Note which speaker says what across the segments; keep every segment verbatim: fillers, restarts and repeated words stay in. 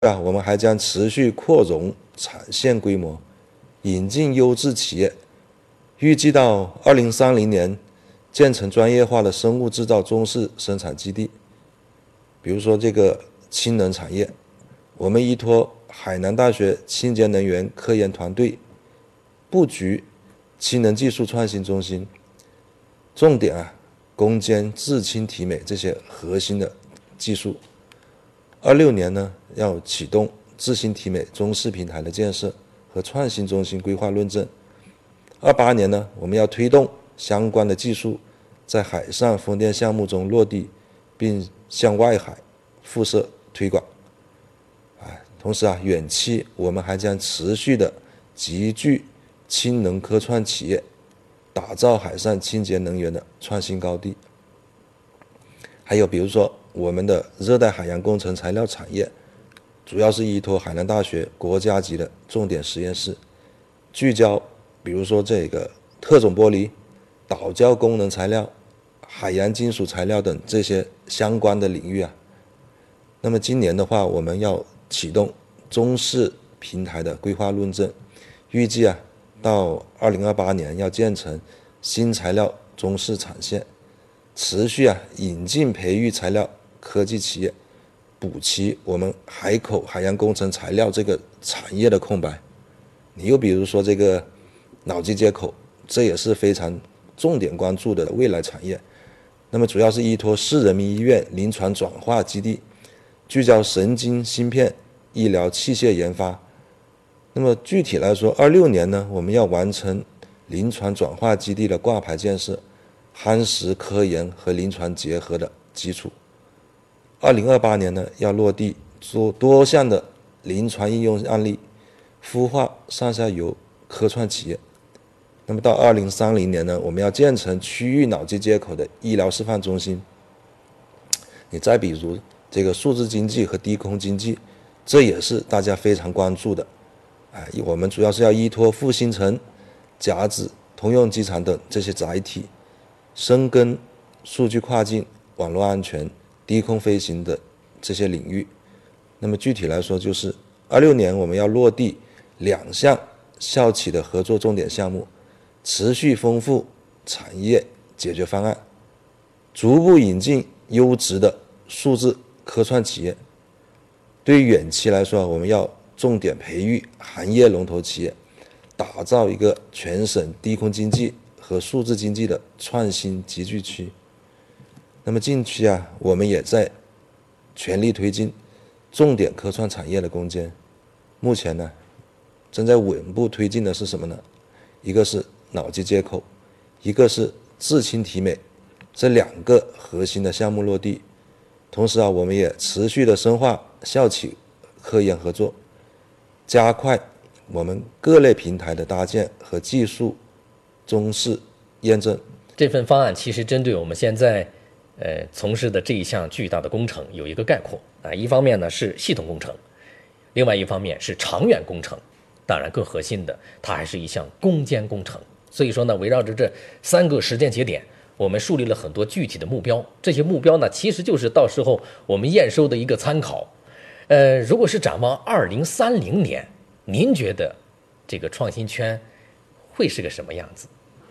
Speaker 1: 啊，我们还将持续扩容产线规模，引进优质企业，预计到二零三零年建成专业化的生物制造中式生产基地。比如说这个氢能产业，我们依托海南大学清洁能源科研团队布局氢能技术创新中心，重点啊攻坚制氢提美这些核心的技术。二六年呢，要启动制氢提美中式平台的建设和创新中心规划论证。二八年呢，我们要推动相关的技术在海上风电项目中落地，并向外海辐射推广。同时啊，远期我们还将持续的集聚氢能科创企业，打造海上清洁能源的创新高地。还有比如说我们的热带海洋工程材料产业，主要是依托海南大学国家级的重点实验室，聚焦比如说这个特种玻璃、导胶功能材料、海洋金属材料等这些相关的领域啊。那么今年的话，我们要启动中式平台的规划论证，预计啊到二零二八年要建成新材料中式产线，持续啊引进培育材料科技企业，补齐我们海口海洋工程材料这个产业的空白。你又比如说这个脑机接口，这也是非常重点关注的未来产业。那么主要是依托市人民医院临床转化基地，聚焦神经芯片、医疗器械研发。那么具体来说，二六年呢，我们要完成临床转化基地的挂牌建设，夯实科研和临床结合的基础。二零二八年呢，要落地做多项的临床应用案例，孵化上下游科创企业。那么到二零三零年呢，我们要建成区域脑机接口的医疗示范中心。你再比如这个数字经济和低空经济，这也是大家非常关注的。哎，我们主要是要依托复兴城、甲子、通用机场等这些载体，深耕数据跨境、网络安全、低空飞行的这些领域。那么具体来说，就是二六年我们要落地两项校企的合作重点项目，持续丰富产业解决方案，逐步引进优质的数字科创企业。对于远期来说，我们要重点培育行业龙头企业，打造一个全省低空经济和数字经济的创新集聚区。那么近期啊，我们也在全力推进重点科创产业的攻坚。目前呢，正在稳步推进的是什么呢？一个是脑机接口，一个是制氢提美，这两个核心的项目落地。同时啊，我们也持续的深化校企科研合作，加快我们各类平台的搭建和技术中式验证。
Speaker 2: 这份方案其实针对我们现在呃从事的这一项巨大的工程有一个概括啊，一方面呢是系统工程，另外一方面是长远工程，当然更核心的，它还是一项攻坚工程。所以说呢，围绕着这三个时间节点，我们树立了很多具体的目标。这些目标呢，其实就是到时候我们验收的一个参考。呃，如果是展望二零三零年，您觉得这个创新圈会是个什么样子？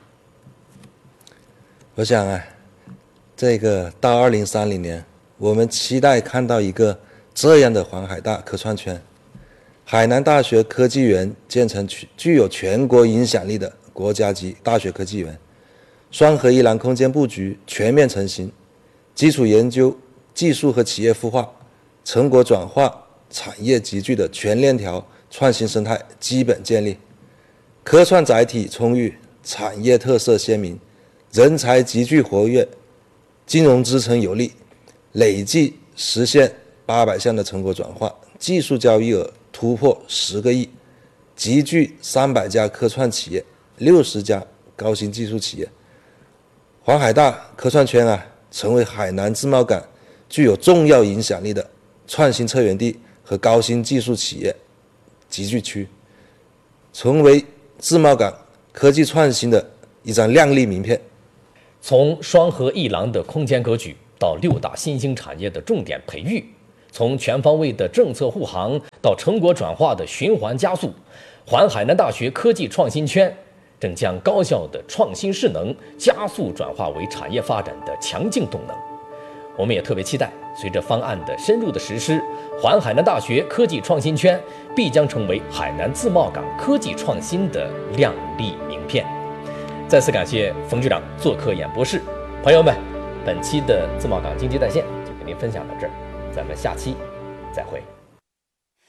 Speaker 1: 我想啊，这个到二零三零年，我们期待看到一个这样的黄海大科创圈。海南大学科技园建成具有全国影响力的国家级大学科技园，双河一廊空间布局全面成型，基础研究、技术和企业孵化、成果转化、产业集聚的全链条创新生态基本建立，科创载体充裕，产业特色鲜明，人才集聚活跃，金融支撑有力，累计实现八百项的成果转化，技术交易额突破十个亿，集聚三百家科创企业，六十家高新技术企业。黄海大科创圈啊，成为海南自贸港具有重要影响力的创新策源地和高新技术企业集聚区，成为自贸港科技创新的一张亮丽名片。
Speaker 2: 从双河一廊的空间格局到六大新兴产业的重点培育， 从全方位的政策护航到成果转化的循环加速，环海南大学科技创新圈正将高校的创新势能加速转化为产业发展的强劲动能。我们也特别期待，随着方案的深入的实施，环海南大学科技创新圈必将成为海南自贸港科技创新的亮丽名片。再次感谢冯局长做客演播室，朋友们，本期的自贸港经济在线就跟您分享到这儿，咱们下期再会。